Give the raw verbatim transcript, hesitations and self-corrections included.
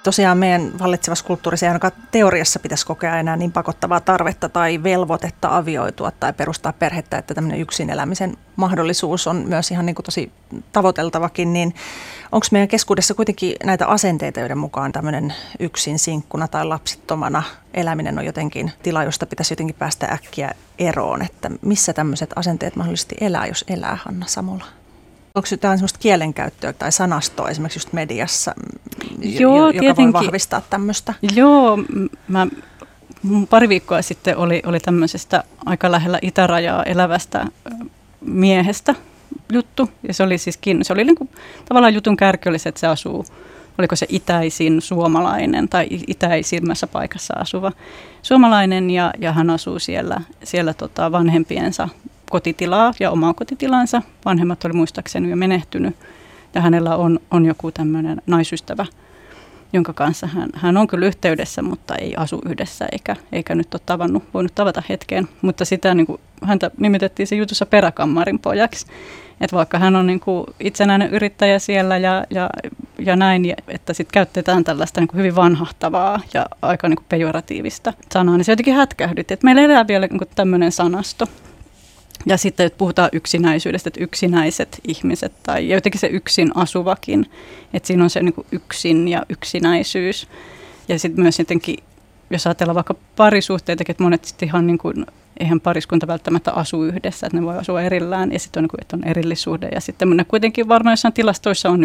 Tosiaan meidän vallitsevassa kulttuurissa ei ainakaan teoriassa pitäisi kokea enää niin pakottavaa tarvetta tai velvoitetta avioitua tai perustaa perhettä, että tämmöinen yksin elämisen mahdollisuus on myös ihan niin kuin tosi tavoiteltavakin. Niin onko meidän keskuudessa kuitenkin näitä asenteita, joiden mukaan tämmöinen yksin sinkkuna tai lapsittomana eläminen on jotenkin tila, josta pitäisi jotenkin päästä äkkiä eroon? Että missä tämmöiset asenteet mahdollisesti elää, jos elää, Hanna Samula? Onko jotain sellaista kielenkäyttöä tai sanastoa esimerkiksi just mediassa, Joo, joka tietenkin voi vahvistaa tämmöistä? Joo, mä, pari viikkoa sitten oli, oli tämmöisestä aika lähellä itärajaa elävästä miehestä juttu. Ja se oli siis, se oli niin kuin, tavallaan jutun kärki oli se, että se asuu, oliko se itäisin suomalainen tai itäisimmässä paikassa asuva suomalainen ja, ja hän asuu siellä, siellä tota vanhempiensa kotitilaa ja omaa kotitilansa. Vanhemmat oli muistaakseni jo menehtynyt ja hänellä on, on joku tämmöinen naisystävä, jonka kanssa hän, hän on kyllä yhteydessä, mutta ei asu yhdessä eikä, eikä nyt ole tavannut, voinut tavata hetkeen. Mutta sitä, niin kuin, häntä nimitettiin se jutussa peräkammarin pojaksi. Että vaikka hän on niin kuin itsenäinen yrittäjä siellä ja, ja, ja näin, että sitten käytetään tällaista niin kuin hyvin vanhahtavaa ja aika niin kuin pejoratiivista sanaa, niin se jotenkin hätkähdytti, että meillä elää vielä niin kuin tämmöinen sanasto. Ja sitten, että puhutaan yksinäisyydestä, että yksinäiset ihmiset tai jotenkin se yksin asuvakin, että siinä on se niin kuin yksin ja yksinäisyys. Ja sitten myös jotenkin, jos ajatellaan vaikka parisuhteitakin, että monet sitten ihan niin kuin, eihän pariskunta välttämättä asu yhdessä, että ne voi asua erillään ja sitten on, niin kuin, että on erillissuhde. Ja sitten kuitenkin varmaan jossain tilastoissa on